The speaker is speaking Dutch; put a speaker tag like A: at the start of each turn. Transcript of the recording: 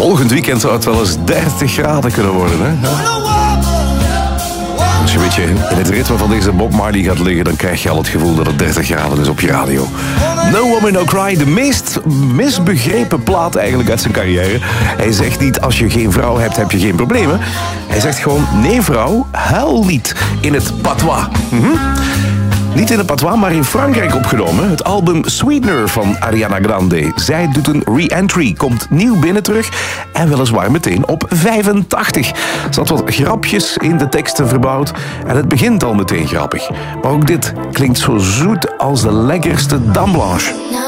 A: Volgend weekend zou het wel eens 30 graden kunnen worden, hè? Als je een beetje in het ritme van deze Bob Marley gaat liggen, dan krijg je al het gevoel dat het 30 graden is op je radio. No Woman No Cry, de meest misbegrepen plaat eigenlijk uit zijn carrière. Hij zegt niet, als je geen vrouw hebt, heb je geen problemen. Hij zegt gewoon, nee vrouw, huil niet. In het patois. Niet in het patois, maar in Frankrijk opgenomen. Het album Sweetener van Ariana Grande. Zij doet een re-entry, komt nieuw binnen terug en weliswaar meteen op 85. Er zat wat grapjes in de teksten verbouwd en het begint al meteen grappig. Maar ook dit klinkt zo zoet als de lekkerste Dame Blanche.